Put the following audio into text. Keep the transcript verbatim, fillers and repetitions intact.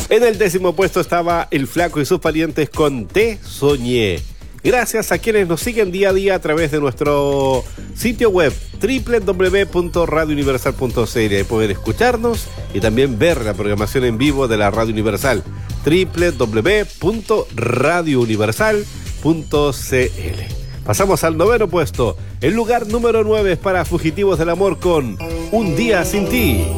En el décimo puesto estaba El Flaco y sus parientes con Te Soñé. Gracias a quienes nos siguen día a día a través de nuestro sitio web doble u doble u doble u punto radio universal punto c l. Poder escucharnos y también ver la programación en vivo de la Radio Universal. doble u doble u doble u punto radio universal punto c l. Pasamos al noveno puesto. El lugar número nueve es para Fugitivos del Amor con Un Día Sin Ti.